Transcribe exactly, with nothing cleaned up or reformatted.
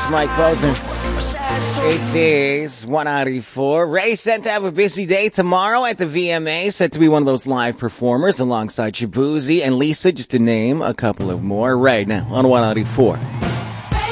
Mike Bozen. This is one ninety-four. Ray's set to have a busy day tomorrow at the V M A, set to be one of those live performers alongside Shabuzi and Lisa, just to name a couple of more. Right now on one ninety-four.